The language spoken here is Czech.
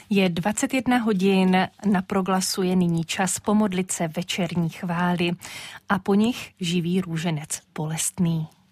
Je 21 hodin, na Proglasu je nyní čas pomodlit se večerní chvály a po nich živý růženec bolestný.